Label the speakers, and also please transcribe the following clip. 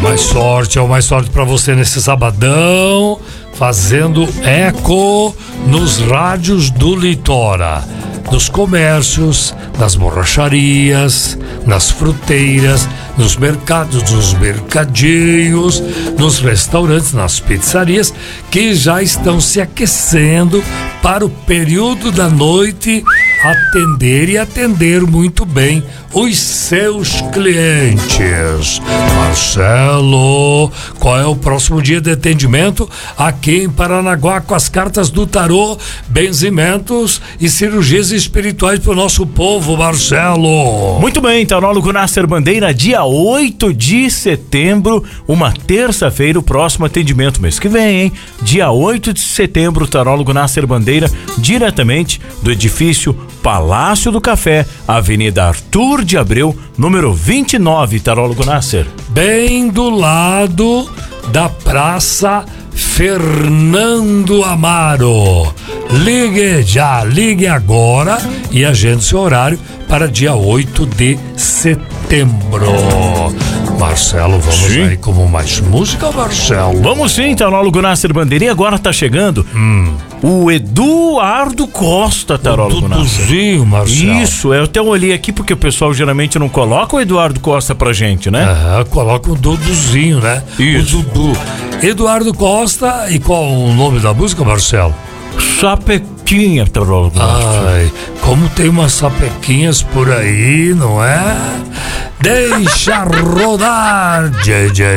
Speaker 1: o mais sorte pra você nesse sabadão, fazendo eco nos rádios do Litora, nos comércios, nas borracharias, nas fruteiras, nos mercados, nos mercadinhos, nos restaurantes, nas pizzarias, que já estão se aquecendo para o período da noite atender muito bem os seus clientes. Marcelo, qual é o próximo dia de atendimento aqui em Paranaguá com as cartas do tarô, benzimentos e cirurgias espirituais para o nosso povo, Marcelo?
Speaker 2: Muito bem, tarólogo Nasser Bandeira, dia 8 de setembro, uma terça-feira, o próximo atendimento mês que vem, hein? Dia 8 de setembro, tarólogo Nasser Bandeira, diretamente do edifício Palácio do Café, Avenida Arthur de Abreu, número 29, tarólogo Nasser.
Speaker 1: Bem do lado da Praça Fernando Amaro. Ligue agora e agende seu horário para dia 8 de setembro. Marcelo, vamos aí com mais música, Marcelo?
Speaker 2: Vamos sim, tarólogo Nasser Bandeira. E agora tá chegando o Eduardo Costa, tarólogo Nasser.
Speaker 1: Marcelo.
Speaker 2: Isso, eu até olhei aqui porque o pessoal geralmente não coloca o Eduardo Costa pra gente, né?
Speaker 1: Coloca o Duduzinho, né?
Speaker 2: Isso.
Speaker 1: O Dudu. Eduardo Costa, e qual o nome da música, Marcelo?
Speaker 2: Sapequinha, tarólogo Nasser.
Speaker 1: Ai, como tem umas sapequinhas por aí, não é? Deixa rodar, JJ.